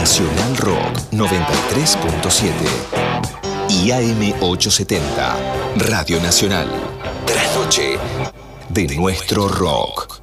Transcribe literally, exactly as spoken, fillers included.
Nacional Rock noventa y tres punto siete y A M ochocientos setenta, Radio Nacional. Trasnoche de nuestro rock.